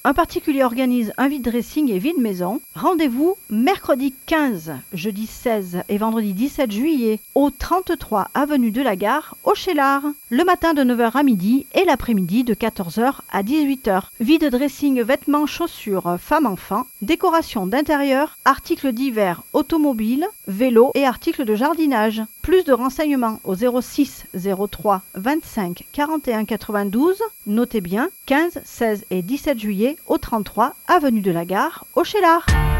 Un particulier organise un vide dressing et vide maison. Rendez-vous mercredi 15, jeudi 16 et vendredi 17 juillet au 33 avenue de la Gare, au Cheylard. Le matin de 9 h à midi et l'après-midi de 14 h à 18 h. Vide dressing, vêtements, chaussures, femmes-enfants, décoration d'intérieur, articles divers, automobiles, vélos et articles de jardinage. Plus de renseignements au 06 03 25 41 92. Notez bien, 15, 16 et 17 juillet au 33 avenue de la Gare, au Cheylard.